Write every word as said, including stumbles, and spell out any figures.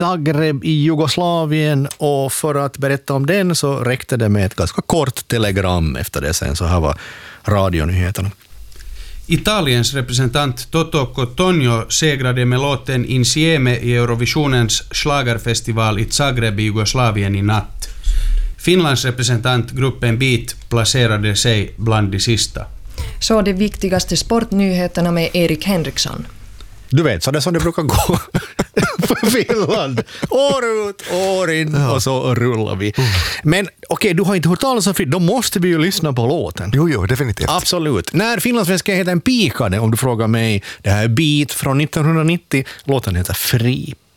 Zagreb i Jugoslavien, och för att berätta om den så räckte det med ett ganska kort telegram efter det. Sen så här var radionyheterna. Italiens representant Toto Cottonio segrade med låten Insieme i Eurovisionens schlagerfestival i Zagreb i Jugoslavien i natt. Finlands representant gruppen Beat placerade sig bland de sista. Så de viktigaste sportnyheterna med Erik Henriksson. Du vet, så det är som det brukar gå för Finland. År ut, år in, ja. Och så rullar vi. Mm. Men okej, okay, du har inte hört talas om Fritt. Då måste vi ju lyssna på låten. Jo, jo, definitivt. Absolut. När finlandssvenska heter en pikade, om du frågar mig. Det här är Beat från nittonhundranittio. Låten heter Fri.